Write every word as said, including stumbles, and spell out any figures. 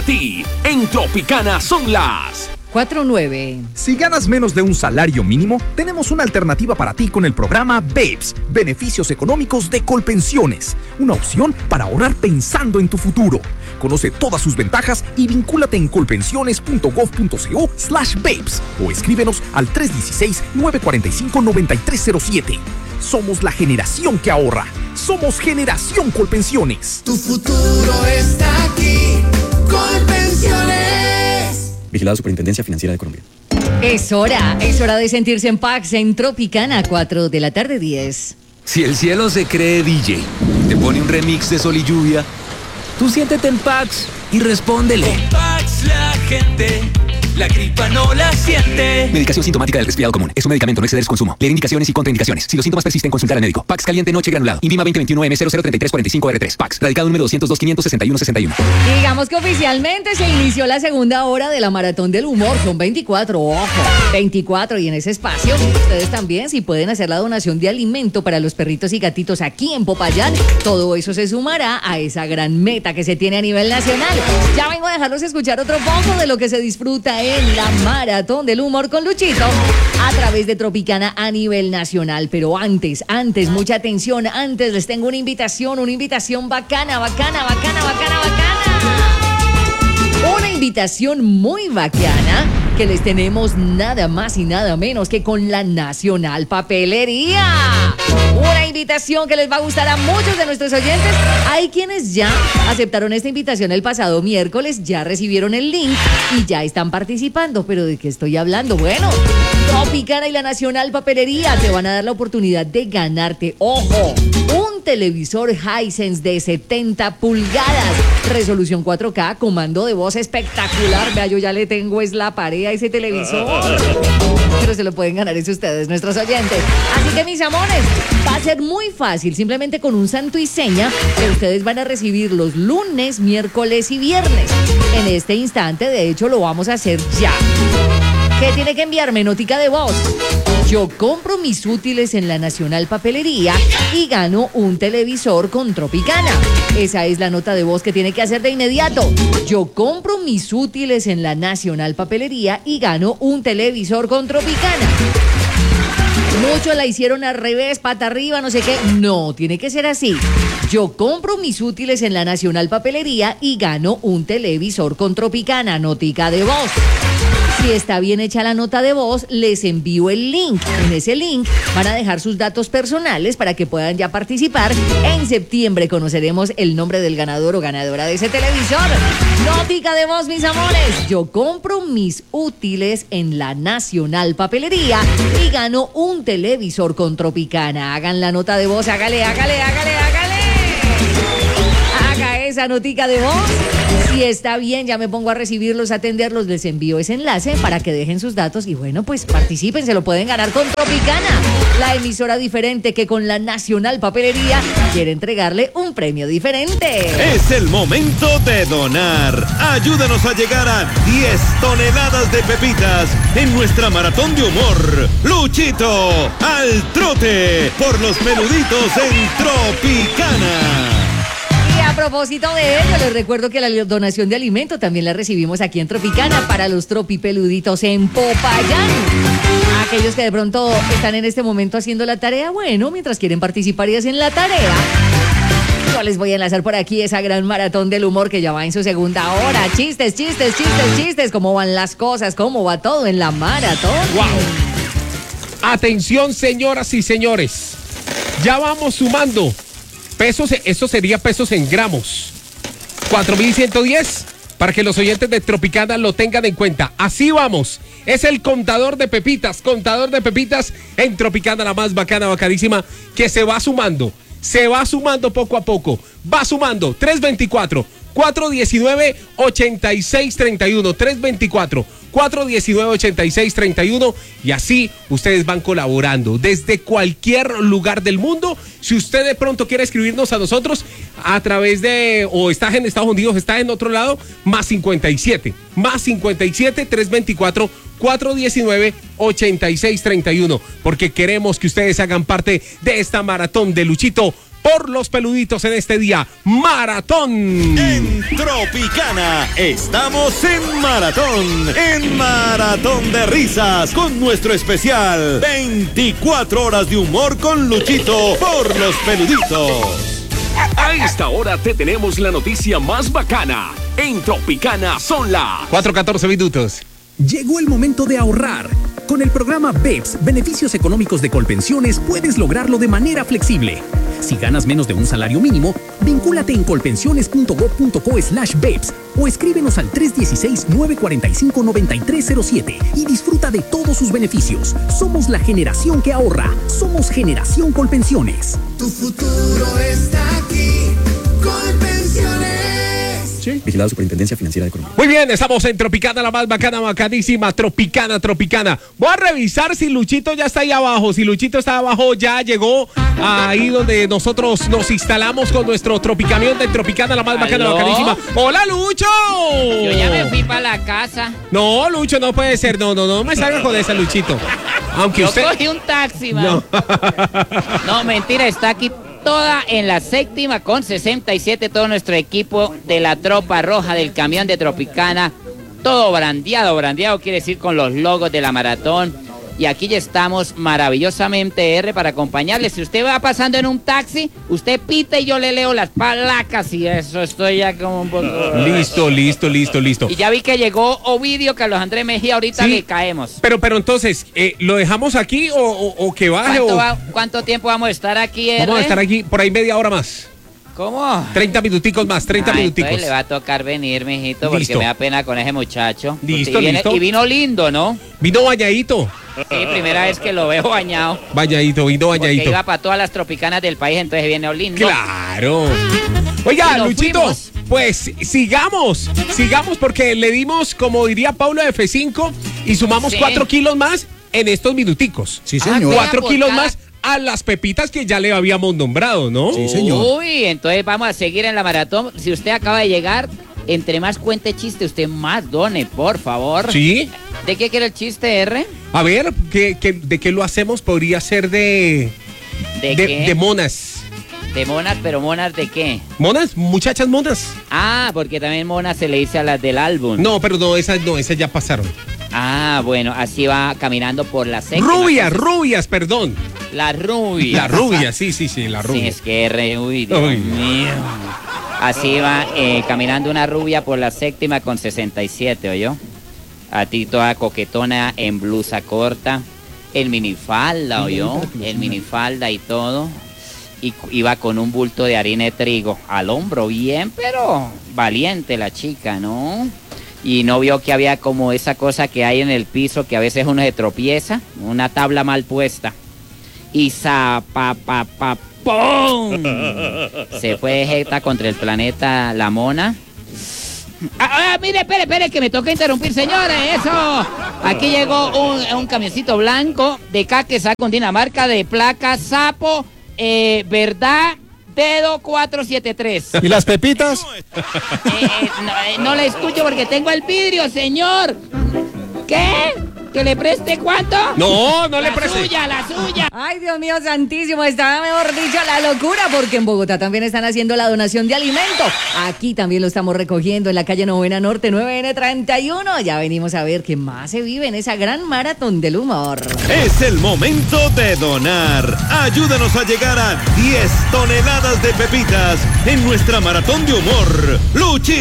ti. En Tropicana son las cuatro nueve. Si ganas menos de un salario mínimo, tenemos una alternativa para ti con el programa B E P S, Beneficios Económicos de Colpensiones. Una opción para ahorrar pensando en tu futuro. Conoce todas sus ventajas y vincúlate en colpensiones.gov.co slash B E P S o escríbenos al tres uno seis, nueve cuatro cinco, nueve tres cero siete. Somos la generación que ahorra. Somos Generación Colpensiones. Tu futuro está aquí. Colpensiones. Vigilado Superintendencia Financiera de Colombia. Es hora, es hora de sentirse en Pax en Tropicana, cuatro de la tarde, diez. Si el cielo se cree D J, te pone un remix de Sol y Lluvia, tú siéntete en Pax y respóndele. Con Pax la gente, la gripa no la siente. Medicación sintomática del resfriado común. Es un medicamento, no exceder su consumo. Leer indicaciones y contraindicaciones. Si los síntomas persisten, consultar al médico. Pax caliente noche granulado. Invima veinte veintiuno M cero cero treinta y tres cuarenta y cinco R tres. Pax. Radicado número doscientos dos, quinientos sesenta y uno, sesenta y uno. Digamos que oficialmente se inició la segunda hora de la Maratón del Humor. Son veinticuatro, ojo, veinticuatro. Y en ese espacio, ustedes también, si pueden hacer la donación de alimento para los perritos y gatitos aquí en Popayán, todo eso se sumará a esa gran meta que se tiene a nivel nacional. Ya vengo a dejarlos escuchar otro poco de lo que se disfruta en la Maratón del Humor con Luchito a través de Tropicana a nivel nacional. Pero antes, antes, mucha atención, antes les tengo una invitación, una invitación bacana, bacana, bacana, bacana, bacana. Una invitación muy bacana que les tenemos nada más y nada menos que con la Nacional Papelería. Una invitación que les va a gustar a muchos de nuestros oyentes. Hay quienes ya aceptaron esta invitación el pasado miércoles, ya recibieron el link y ya están participando. ¿Pero de qué estoy hablando? Bueno, Tropicana y la Nacional Papelería te van a dar la oportunidad de ganarte, ojo, un televisor Hisense de setenta pulgadas, resolución cuatro K, comando de voz espectacular. Vea, yo ya le tengo es la pared a ese televisor. Pero se lo pueden ganar es ustedes, nuestros oyentes. Así que, mis amores, va a ser muy fácil, simplemente con un santo y seña que ustedes van a recibir los lunes, miércoles y viernes. En este instante, de hecho, lo vamos a hacer ya. ¿Qué tiene que enviarme? Notica de voz. Yo compro mis útiles en la Nacional Papelería y gano un televisor con Tropicana. Esa es la nota de voz que tiene que hacer de inmediato. Yo compro mis útiles en la Nacional Papelería y gano un televisor con Tropicana. Muchos la hicieron al revés, pata arriba, no sé qué. No, tiene que ser así. Yo compro mis útiles en la Nacional Papelería y gano un televisor con Tropicana. Notica de voz. Si está bien hecha la nota de voz, les envío el link. En ese link van a dejar sus datos personales para que puedan ya participar. En septiembre conoceremos el nombre del ganador o ganadora de ese televisor. Notica de voz, mis amores. Yo compro mis útiles en la Nacional Papelería y gano un televisor con Tropicana. Hagan la nota de voz, hágale, hágale, hágale, hágale. Haga esa notica de voz. Si está bien, ya me pongo a recibirlos, a atenderlos, les envío ese enlace para que dejen sus datos y bueno, pues participen, se lo pueden ganar con Tropicana, la emisora diferente que con la Nacional Papelería quiere entregarle un premio diferente. Es el momento de donar. Ayúdanos a llegar a diez toneladas de pepitas en nuestra Maratón de Humor. Luchito al trote por los menuditos en Tropicana. A propósito de ello, les recuerdo que la donación de alimento también la recibimos aquí en Tropicana para los tropipeluditos en Popayán. Aquellos que de pronto están en este momento haciendo la tarea, bueno, mientras quieren participar y hacen la tarea, yo les voy a enlazar por aquí esa gran maratón del humor que ya va en su segunda hora. Chistes, chistes, chistes, chistes, cómo van las cosas, cómo va todo en la maratón. ¡Wow! Atención, señoras y señores, ya vamos sumando pesos, esto sería pesos en gramos. cuatro mil ciento diez para que los oyentes de Tropicana lo tengan en cuenta. Así vamos. Es el contador de pepitas, contador de pepitas en Tropicana, la más bacana, bacanísima, que se va sumando. Se va sumando poco a poco. Va sumando. tres veinticuatro, cuatro diecinueve, ochenta y seis treinta y uno. tres veinticuatro, cuatro diecinueve, ochenta y seis treinta y uno. Y así ustedes van colaborando desde cualquier lugar del mundo. Si usted de pronto quiere escribirnos a nosotros a través de, o está en Estados Unidos, está en otro lado, más cincuenta y siete, más cincuenta y siete, tres veinticuatro, cuatro diecinueve, ochenta y seis treinta y uno, porque queremos que ustedes hagan parte de esta maratón de Luchito por los peluditos en este día. Maratón. En Tropicana estamos en maratón, en maratón de risas con nuestro especial veinticuatro horas de humor con Luchito por los peluditos. A esta hora te tenemos la noticia más bacana. En Tropicana son las cuatro catorce minutos. Llegó el momento de ahorrar. Con el programa B E P S, Beneficios Económicos de Colpensiones, puedes lograrlo de manera flexible. Si ganas menos de un salario mínimo, vincúlate en colpensiones.gov.co slash B E P S o escríbenos al tres uno seis, nueve cuatro cinco, nueve tres cero siete y disfruta de todos sus beneficios. Somos la generación que ahorra. Somos Generación Colpensiones. Tu futuro está aquí. Colpensiones. Sí. Vigilado Superintendencia Financiera de Colombia. Muy bien, estamos en Tropicana, la más bacana, bacanísima, Tropicana, Tropicana. Voy a revisar si Luchito ya está ahí abajo. Si Luchito está abajo, ya llegó ahí donde nosotros nos instalamos con nuestro Tropicamión de Tropicana, la más bacana, ¿Aló? bacanísima. ¡Hola, Lucho! Yo ya me fui para la casa. No, Lucho, no puede ser. No, no, no me salga con esa, Luchito. Aunque Yo usted... cogí un taxi, man. No. No, mentira, está aquí toda en la séptima con sesenta y siete, todo nuestro equipo de la tropa roja del camión de Tropicana, todo brandeado, brandeado quiere decir con los logos de la maratón. Y aquí ya estamos maravillosamente, R, para acompañarle. Si usted va pasando en un taxi, usted pita y yo le leo las placas y eso, estoy ya como un poco... Listo, listo, listo, listo. Y ya vi que llegó Ovidio, Carlos Andrés Mejía, ahorita Sí. le caemos. Pero, pero entonces, eh, ¿lo dejamos aquí o, o- o que baje? ¿Cuánto, O... va- ¿Cuánto tiempo vamos a estar aquí, R? Vamos a estar aquí por ahí media hora más. ¿Cómo? treinta minuticos más, treinta Ah, minuticos. entonces le va a tocar venir, mijito, porque Listo. me da pena con ese muchacho. Listo, y, viene- listo. y vino lindo, ¿no? Vino bañadito. Sí, primera vez que lo veo bañado. Bañadito, vino Porque bañadito. iba para todas las tropicanas del país, entonces viene lindo. Claro. Oiga, Y nos Luchito, fuimos. pues sigamos, sigamos porque le dimos, como diría Paulo, F cinco y sumamos Sí. cuatro kilos más en estos minuticos. Sí, Ah, señor. Cuatro por kilos cada- más a las pepitas que ya le habíamos nombrado, ¿no? Sí, señor. Uy, entonces vamos a seguir en la maratón. Si usted acaba de llegar, entre más cuente chiste, usted más done, por favor. Sí. ¿De qué quiere el chiste, R? A ver, ¿qué, qué- ¿de qué lo hacemos? Podría ser de... ¿De, de, qué? de monas. De monas, pero monas de qué? ¿Monas? ¿Muchachas monas? Ah, porque también monas se le dice a las del álbum. No, pero no, esas no, esas ya pasaron. Ah, bueno, así va caminando por la séptima. Rubias, rubias, perdón. La rubia. La rubia, sí, sí, sí, la Sí, rubia. es que R, uy, Dios Uy. mío. Así va eh, caminando una rubia por la séptima con sesenta y siete, ¿oyó? A ti toda coquetona en blusa corta, en minifalda, ¿oyó? En minifalda y todo. Y cu- iba con un bulto de harina de trigo al hombro, bien, pero valiente la chica, ¿no? Y no vio que había como esa cosa que hay en el piso que a veces uno se tropieza, una tabla mal puesta. Y zapa, pa, pa, ¡pum! Se fue jeta contra el planeta la mona. Ah, ah, mire, espere, espere, que me toca interrumpir, señores, eso. Aquí llegó un, un camioncito blanco de Caquesá con Dinamarca de placa Sapo, eh, ¿verdad? Dedo cuatro siete tres. ¿Y las pepitas? Eh, eh, no, eh, no le escucho porque tengo el vidrio, señor. ¿Qué? ¿Que le preste cuánto? No, no le La preste. suya, la suya. Ay, Dios mío santísimo, está mejor dicho la locura porque en Bogotá también están haciendo la donación de alimento. Aquí también lo estamos recogiendo en la calle Novena Norte nueve N treinta y uno. Ya venimos a ver qué más se vive en esa gran maratón del humor. Es el momento de donar. Ayúdanos a llegar a diez toneladas de pepitas en nuestra maratón de humor. Luchito.